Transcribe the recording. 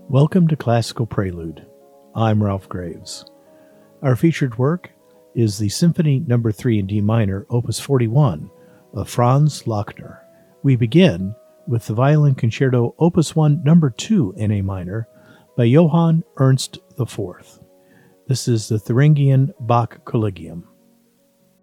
Welcome to Classical Prelude. I'm Ralph Graves. Our featured work is the Symphony No. 3 in D minor, Opus 41, of Franz Lachner. We begin with the Violin Concerto Opus 1 No. 2 in A minor by Johann Ernst IV. This is the Thuringian Bach Collegium.